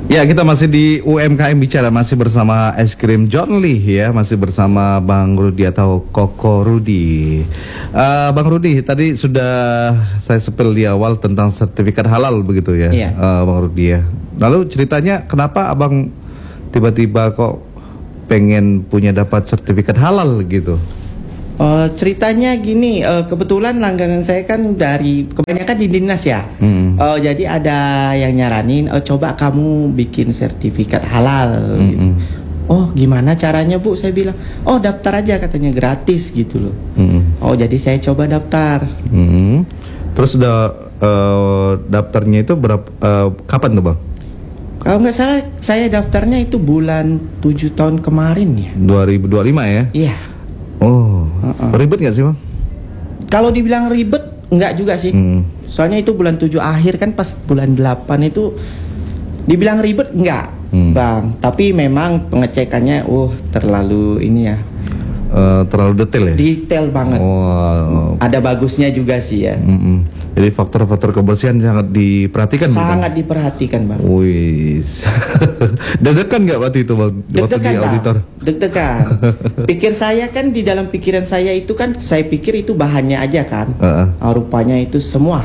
Ya, kita masih di UMKM Bicara, masih bersama Es Krim John Lee ya, masih bersama Bang Rudi atau Koko Rudi. Bang Rudi, tadi sudah saya sepil di awal tentang sertifikat halal begitu ya, Iya. Bang Rudi ya. Lalu ceritanya kenapa Abang tiba-tiba kok pengen punya dapat sertifikat halal gitu? Ceritanya gini, kebetulan langganan saya kan dari kebanyakan di dinas ya. Jadi ada yang nyaranin, coba kamu bikin sertifikat halal. Gitu. Oh, gimana caranya Bu? Saya bilang, oh daftar aja, katanya gratis gitu loh. Oh, jadi saya coba daftar. Terus udah daftarnya itu berapa? Kapan tuh Bang? Kalau nggak salah, saya daftarnya itu bulan 7 tahun kemarin ya. 2025 ya? Iya. Oh, ribet nggak sih Bang? Kalau dibilang ribet, nggak juga sih. Soalnya itu bulan 7 akhir kan, pas bulan 8 itu dibilang ribet nggak, Bang. Tapi memang pengecekannya, terlalu ini ya. Terlalu detail ya? Detail banget. Ada bagusnya juga sih ya. Jadi faktor-faktor kebersihan sangat diperhatikan. Sangat diperhatikan Bang. Wih, deg-degan nggak waktu itu Bang? Waktu di auditor? Deg-degan. Pikir saya kan, di dalam pikiran saya itu kan, saya pikir itu bahannya aja kan. Rupanya itu semua.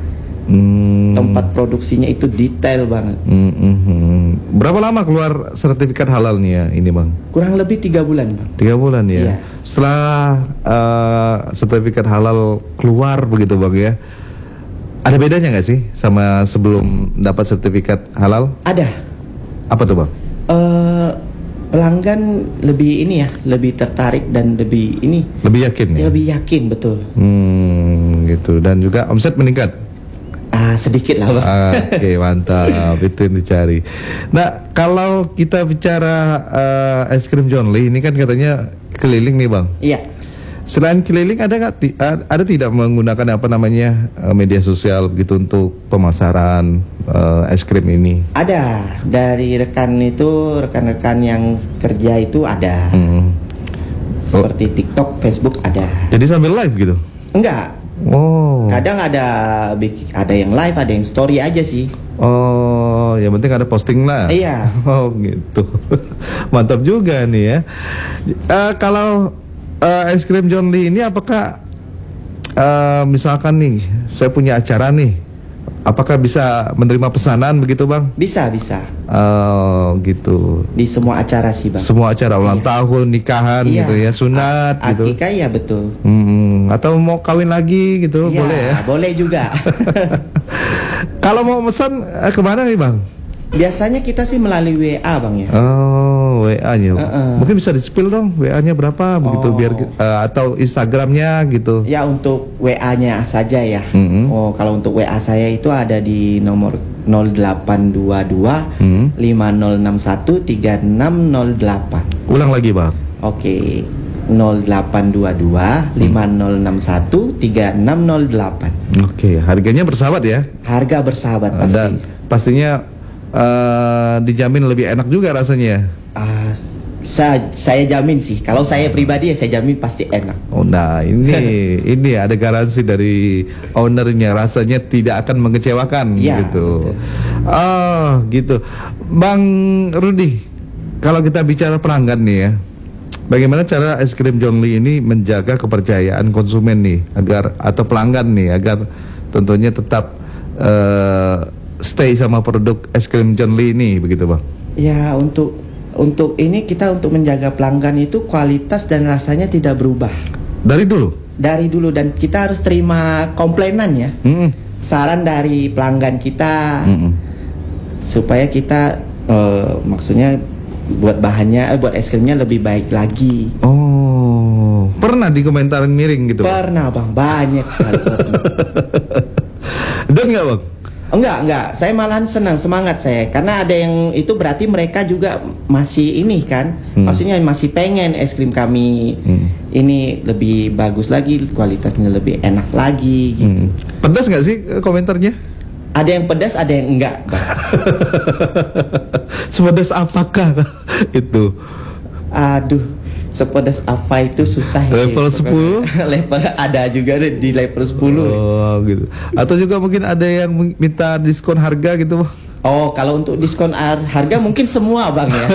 Tempat produksinya itu detail banget. Berapa lama keluar sertifikat halal nih ya ini Bang? Kurang lebih 3 bulan Bang. 3 bulan ya? Iya. Setelah sertifikat halal keluar begitu Bang ya, ada bedanya nggak sih sama sebelum dapat sertifikat halal? Ada. Apa tuh Bang? Pelanggan lebih ini ya, lebih tertarik dan lebih ini. Lebih yakin ya? Lebih yakin, betul. Gitu. Dan juga omset meningkat? Sedikit lah Bang. Oke, mantap. Itu yang dicari. Nah, kalau kita bicara Es Krim John Lee, ini kan katanya keliling nih Bang. Iya. Selain keliling, ada tidak menggunakan apa namanya media sosial gitu untuk pemasaran es krim ini? Ada. Dari rekan-rekan yang kerja itu ada. Seperti TikTok, Facebook ada. Jadi sambil live gitu? Enggak. Oh. Kadang ada yang live, ada yang story aja sih. Oh, yang penting ada posting lah. Iya. Oh gitu. Mantap juga nih ya. Kalau Es Krim John Lee ini apakah misalkan nih saya punya acara nih, apakah bisa menerima pesanan begitu Bang? Bisa. Oh gitu. Di semua acara sih Bang. Semua acara ulang tahun, nikahan gitu ya, sunat gitu. Akikah ya betul. Atau mau kawin lagi gitu, boleh ya? Boleh juga. Kalau mau pesan kemana nih Bang? Biasanya kita sih melalui WA Bang ya. Oh, WA-nya. Mungkin bisa di-spill dong WA-nya berapa begitu biar atau Instagramnya gitu. Ya, untuk WA-nya saja ya. Kalau untuk WA saya itu ada di nomor 0822 5061 3608. Ulang lagi Bang. Oke. 0822 5061 3608. Oke, harganya bersahabat ya? Harga bersahabat pasti. Dan pastinya dijamin lebih enak juga rasanya. Saya jamin sih. Kalau saya pribadi ya saya jamin pasti enak. Oh, nah ini ada garansi dari ownernya, rasanya tidak akan mengecewakan ya, gitu. Betul. Oh gitu, Bang Rudi. Kalau kita bicara pelanggan nih ya, bagaimana cara Es Krim John Lee ini menjaga kepercayaan konsumen nih atau pelanggan nih agar tentunya tetap stay sama produk Es Krim John Lee ini begitu Bang? Ya, untuk ini kita untuk menjaga pelanggan itu kualitas dan rasanya tidak berubah. Dari dulu dan kita harus terima komplainan ya. Saran dari pelanggan kita supaya kita maksudnya buat bahannya buat es krimnya lebih baik lagi. Oh, pernah dikomentarin miring gitu? Pernah Bang, banyak sekali. Dan nggak Bang? Enggak, saya malahan senang, semangat saya. Karena ada yang itu berarti mereka juga masih ini kan, maksudnya masih pengen es krim kami ini lebih bagus lagi, kualitasnya lebih enak lagi gitu. Pedas nggak sih komentarnya? Ada yang pedas, ada yang enggak. Sepedas apakah itu? Aduh, sepedas apa itu susah ya. Level 10? Level ada juga di level 10. Oh gitu. Atau juga mungkin ada yang minta diskon harga gitu. Oh, kalau untuk diskon harga mungkin semua Bang ya.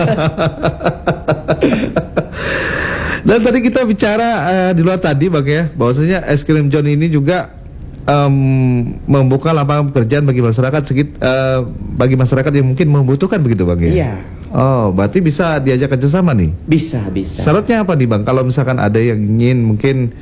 Dan tadi kita bicara di luar tadi Bang ya, bahwasanya es krim John ini juga membuka lapangan pekerjaan bagi masyarakat bagi masyarakat yang mungkin membutuhkan begitu Bang ya. Iya. Oh, berarti bisa diajak kerjasama nih? Bisa. Syaratnya apa nih Bang? Kalau misalkan ada yang ingin mungkin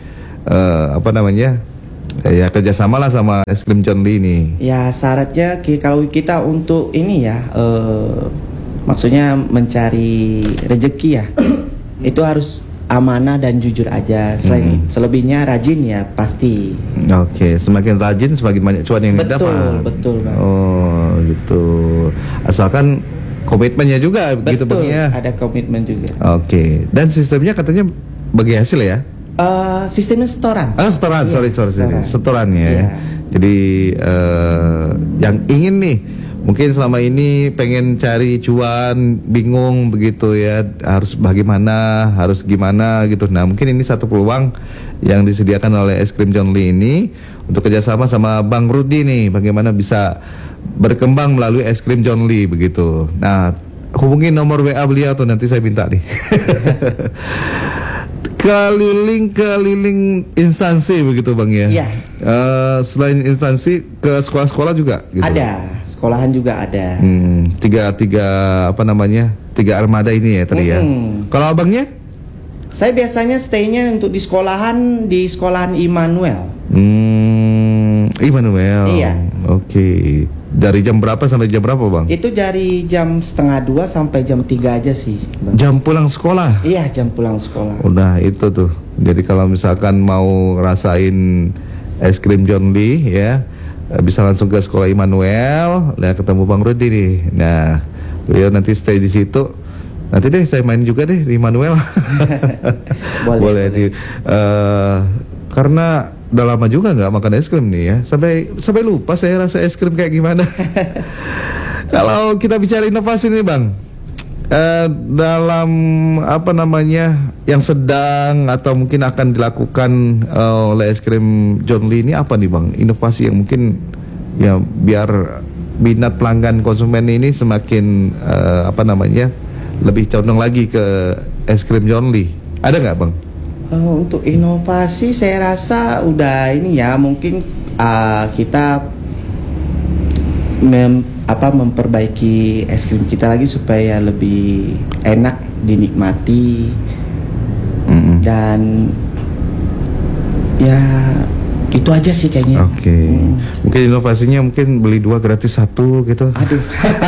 ya kerjasama lah sama es krim John Lee ini. Ya syaratnya kalau kita untuk ini ya, maksudnya mencari rezeki ya, itu harus amanah dan jujur aja. Selebihnya rajin ya pasti. Oke, semakin rajin semakin banyak cuan yang didapat. Betul Bang. Oh gitu. Asalkan komitmennya juga begitu Bang ya. Ada komitmen juga. Oke. Dan sistemnya katanya bagi hasil ya? Sistemnya setoran. Setoran, iya, sorry. Setoran ya. Iya. Jadi yang ingin nih, mungkin selama ini pengen cari cuan, bingung begitu ya, harus bagaimana, harus gimana gitu. Nah mungkin ini satu peluang yang disediakan oleh es krim John Lee ini untuk kerjasama sama Bang Rudi nih, bagaimana bisa berkembang melalui es krim John Lee begitu. Nah hubungi nomor WA beliau tuh, nanti saya minta nih. Keliling instansi begitu Bang ya. Iya. Selain instansi ke sekolah-sekolah juga gitu. Ada, sekolahan juga ada. Tiga armada ini ya tadi ya. Kalau abangnya? Saya biasanya stay-nya untuk di sekolahan Immanuel. Immanuel. Iya. Oke. Dari jam berapa sampai jam berapa Bang? Itu dari jam 1:30 sampai jam 3 aja sih Bang. Jam pulang sekolah? Iya, jam pulang sekolah. Udah itu tuh. Jadi kalau misalkan mau ngerasain es krim John Lee ya, bisa langsung ke sekolah Immanuel. Nah ketemu Bang Rudi nih. Nah beliau nanti stay di situ. Nanti deh saya main juga deh di Immanuel. Boleh. Karena udah lama juga nggak makan es krim nih ya, sampai lupa saya rasa es krim kayak gimana. Kalau kita bicara inovasi nih Bang, dalam yang sedang atau mungkin akan dilakukan oleh es krim John Lee ini apa nih Bang, inovasi yang mungkin ya biar minat pelanggan konsumen ini semakin lebih condong lagi ke es krim John Lee, ada nggak Bang? Untuk inovasi saya rasa udah ini ya, mungkin kita memperbaiki es krim kita lagi supaya lebih enak dinikmati. Dan ya itu aja sih kayaknya. Oke. Mungkin inovasinya mungkin beli 2 gratis 1 gitu. Aduh.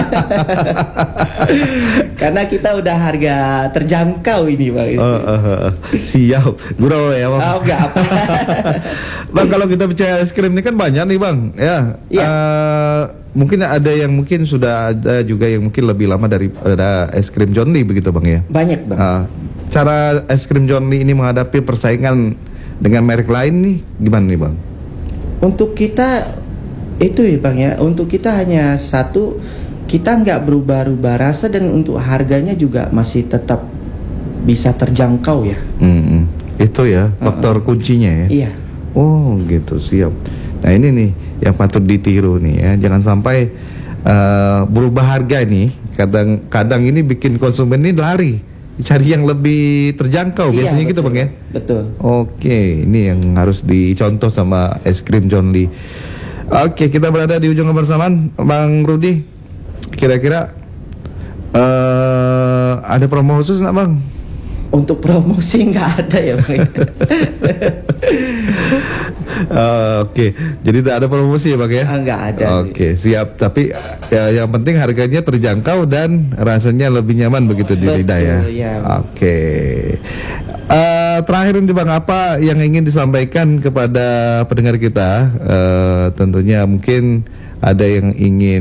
Karena kita udah harga terjangkau ini Bang. Siap. Gurau ya Bang. Enggak apa. Bang, kalau kita bicara es krim ini kan banyak nih Bang. Ya. Mungkin ada yang mungkin sudah ada juga yang mungkin lebih lama daripada es krim John Lee begitu Bang ya. Banyak Bang. Cara es krim John Lee ini menghadapi persaingan dengan merek lain nih gimana nih Bang? Untuk kita itu ya Bang ya, untuk kita hanya satu, kita nggak berubah-ubah rasa, dan untuk harganya juga masih tetap bisa terjangkau ya. Itu ya faktor kuncinya ya. Iya. Oh gitu, siap. Nah ini nih yang patut ditiru nih ya, jangan sampai berubah harga nih. Kadang ini bikin konsumen ini lari cari yang lebih terjangkau, biasanya gitu Bang ya. Betul. Oke, ini yang harus dicontoh sama es krim John Lee. Oke, kita berada di ujung kebersamaan Bang Rudi. Kira-kira ada promo khusus nggak Bang? Untuk promosi nggak ada ya Bang. Oke, jadi tidak ada promosi ya Bang ya? Nggak ada. Oke, siap. Tapi ya, yang penting harganya terjangkau dan rasanya lebih nyaman begitu di lidah ya. Ya. Oke. Terakhir ini Bang, apa yang ingin disampaikan kepada pendengar kita? Tentunya mungkin ada yang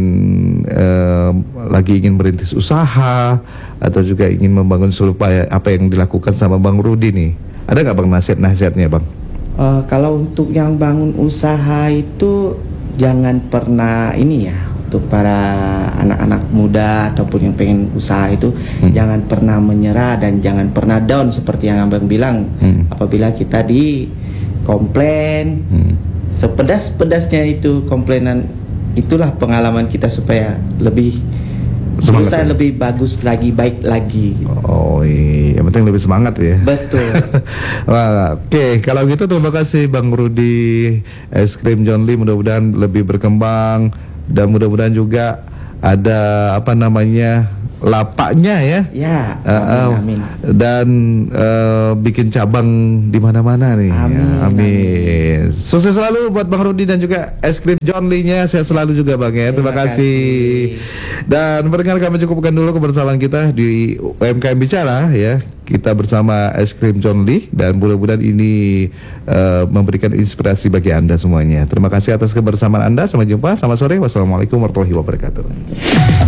lagi ingin merintis usaha atau juga ingin membangun supaya apa yang dilakukan sama Bang Rudi nih. Ada nggak Bang nasihat-nasihatnya Bang? Kalau untuk yang bangun usaha itu jangan pernah ini ya, untuk para anak-anak muda ataupun yang pengen usaha itu jangan pernah menyerah dan jangan pernah down seperti yang Abang bilang. Apabila kita di komplain sepedas-pedasnya itu komplainan itulah pengalaman kita supaya lebih berusaha lebih bagus lagi, baik lagi. Oh iya, yang penting lebih semangat ya. Betul. Wah, oke, kalau gitu terima kasih Bang Rudi Es Krim John Lee, mudah-mudahan lebih berkembang dan mudah-mudahan juga ada apa namanya lapaknya ya. Ya, amin. Dan bikin cabang di mana-mana nih. Amin, ya, amin. Sukses selalu buat Bang Rudi dan juga Es Krim John Lee-nya. Sehat selalu juga Bang ya. Terima kasih. Dan pendengar, kami cukupkan dulu kebersamaan kita di UMKM Bicara ya. Kita bersama Es Krim John Lee dan mudah-mudahan ini memberikan inspirasi bagi Anda semuanya. Terima kasih atas kebersamaan Anda. Sampai jumpa. Selamat sore. Wassalamualaikum warahmatullahi wabarakatuh.